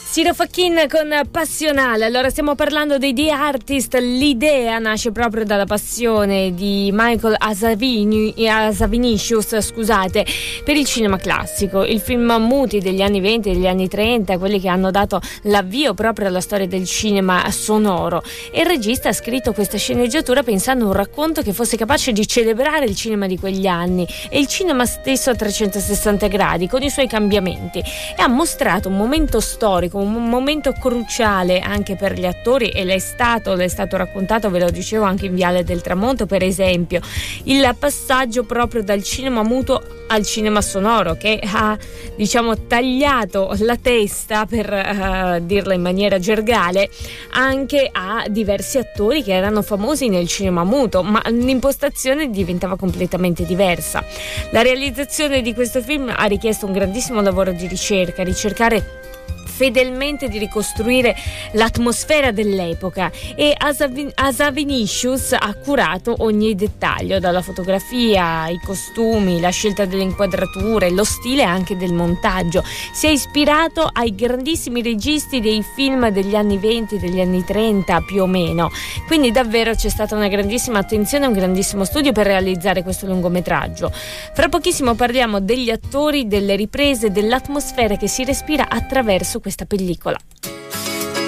Ciro Fachin con Passionale. Allora, stiamo parlando dei The Artist. L'idea nasce proprio dalla passione di Michael Hazanavicius, scusate, per il cinema classico, il film muti degli anni 20 e degli anni 30, quelli che hanno dato l'avvio proprio alla storia del cinema sonoro. E il regista ha scritto questa sceneggiatura pensando a un racconto che fosse capace di celebrare il cinema di quegli anni e il cinema stesso a 360 gradi con i suoi cambiamenti, e ha mostrato un momento storico, un momento cruciale anche per gli attori, e l'è stato raccontato, ve lo dicevo, anche in Viale del Tramonto, per esempio, il passaggio proprio dal cinema muto al cinema sonoro, che ha, diciamo, tagliato la testa, per dirla in maniera gergale, anche a diversi attori che erano famosi nel cinema muto, ma l'impostazione diventava completamente diversa. La realizzazione di questo film ha richiesto un grandissimo lavoro di ricercare fedelmente di ricostruire l'atmosfera dell'epoca, e Hazanavicius ha curato ogni dettaglio, dalla fotografia, i costumi, la scelta delle inquadrature, lo stile anche del montaggio. Si è ispirato ai grandissimi registi dei film degli anni 20, degli anni 30 più o meno, quindi davvero c'è stata una grandissima attenzione, un grandissimo studio per realizzare questo lungometraggio. Fra pochissimo parliamo degli attori, delle riprese, dell'atmosfera che si respira attraverso questa pellicola.